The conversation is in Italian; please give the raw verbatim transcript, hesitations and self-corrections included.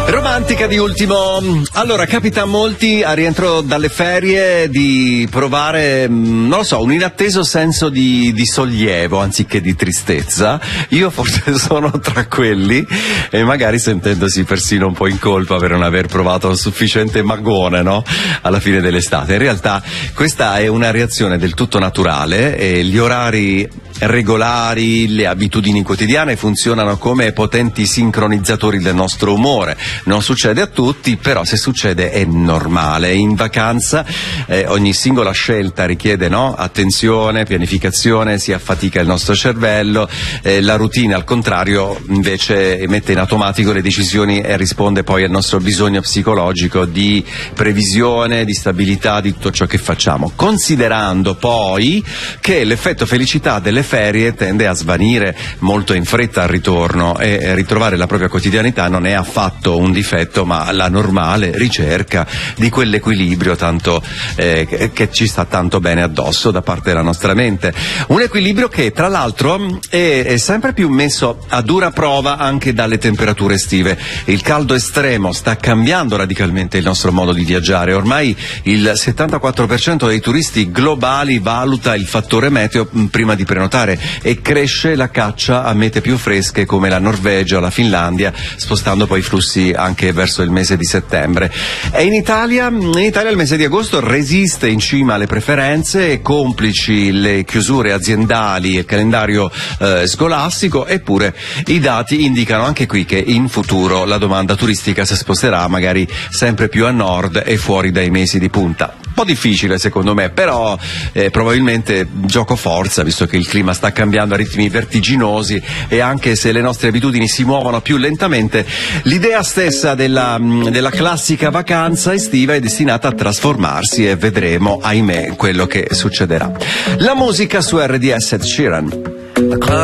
Romantica di ultimo. Allora, capita a molti a rientro dalle ferie di provare, non lo so, un inatteso senso di, di sollievo anziché di tristezza. Io forse sono tra quelli, e magari sentendosi persino un po' in colpa per non aver provato sufficiente magone, no? Alla fine dell'estate. In realtà questa è una reazione del tutto naturale e gli orari regolari, le abitudini quotidiane funzionano come potenti sincronizzatori del nostro umore. Non succede a tutti, però se succede è normale. In vacanza eh, ogni singola scelta richiede, no, attenzione, pianificazione, si affatica il nostro cervello, eh, la routine al contrario invece mette in automatico le decisioni e risponde poi al nostro bisogno psicologico di previsione, di stabilità di tutto ciò che facciamo, considerando poi che l'effetto felicità delle ferie tende a svanire molto in fretta al ritorno e ritrovare la propria quotidianità non è affatto un difetto, ma la normale ricerca di quell'equilibrio tanto eh, che ci sta tanto bene addosso da parte della nostra mente. Un equilibrio che tra l'altro è, è sempre più messo a dura prova anche dalle temperature estive. Il caldo estremo sta cambiando radicalmente il nostro modo di viaggiare. Ormai il settantaquattro per cento dei turisti globali valuta il fattore meteo prima di prenotare e cresce la caccia a mete più fresche come la Norvegia, la Finlandia, spostando poi i flussi anche verso il mese di settembre. E in Italia, in Italia il mese di agosto resiste in cima alle preferenze, complici le chiusure aziendali e il calendario eh, scolastico, eppure i dati indicano anche qui che in futuro la domanda turistica si sposterà magari sempre più a nord e fuori dai mesi di punta. Un po' difficile secondo me, però eh, probabilmente gioco forza, visto che il clima sta cambiando a ritmi vertiginosi e anche se le nostre abitudini si muovono più lentamente, l'idea stessa della, della classica vacanza estiva è destinata a trasformarsi e vedremo, ahimè, quello che succederà. La musica su R D S, Ed Sheeran.